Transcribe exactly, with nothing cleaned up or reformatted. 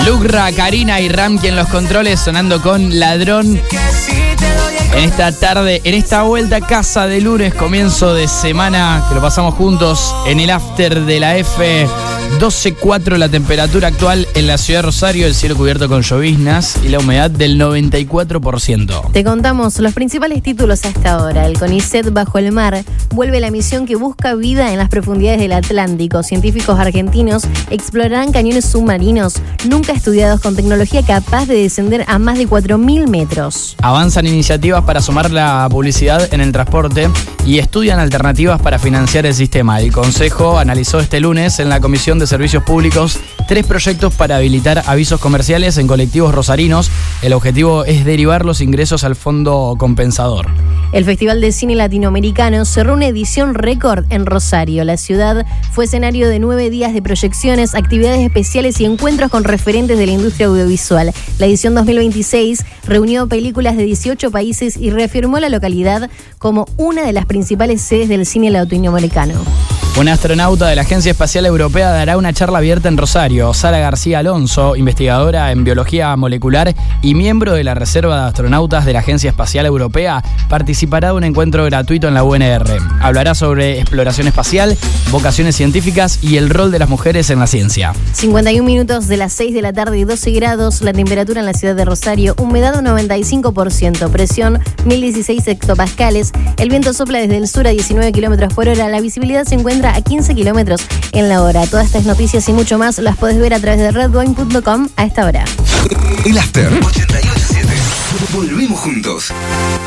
Lucra, Karina y Ramki en los controles, sonando con Ladrón. En esta tarde, en esta vuelta a casa de lunes, comienzo de semana, que lo pasamos juntos en el after de la F. doce cuatro la temperatura actual en la ciudad de Rosario, el cielo cubierto con lloviznas y la humedad del noventa y cuatro por ciento. Te contamos los principales títulos a esta hora. El CONICET Bajo el Mar vuelve la misión que busca vida en las profundidades del Atlántico. Científicos argentinos explorarán cañones submarinos nunca estudiados con tecnología capaz de descender a más de cuatro mil metros. Avanzan iniciativas para sumar la publicidad en el transporte y estudian alternativas para financiar el sistema. El Consejo analizó este lunes en la Comisión de Servicios Públicos tres proyectos para habilitar avisos comerciales en colectivos rosarinos. El objetivo es derivar los ingresos al fondo compensador. El Festival de Cine Latinoamericano cerró una edición récord en Rosario. La ciudad fue escenario de nueve días de proyecciones, actividades especiales y encuentros con referentes de la industria audiovisual. La edición dos mil veintiséis reunió películas de dieciocho países y reafirmó la localidad como una de las principales sedes del cine latinoamericano. Una astronauta de la Agencia Espacial Europea dará una charla abierta en Rosario. Sara García Alonso, investigadora en biología molecular y miembro de la Reserva de Astronautas de la Agencia Espacial Europea, participará de un encuentro gratuito en la U N R. Hablará sobre exploración espacial, vocaciones científicas y el rol de las mujeres en la ciencia. cincuenta y un minutos de las seis de la tarde y doce grados, la temperatura en la ciudad de Rosario, humedad un noventa y cinco por ciento, presión mil dieciséis hectopascales, el viento sopla desde el sur a diecinueve kilómetros por hora, la visibilidad se encuentra a quince kilómetros en la hora. Todas estas noticias y mucho más las podés ver a través de redwine punto com a esta hora. El After ochenta y ocho punto siete. Volvemos juntos.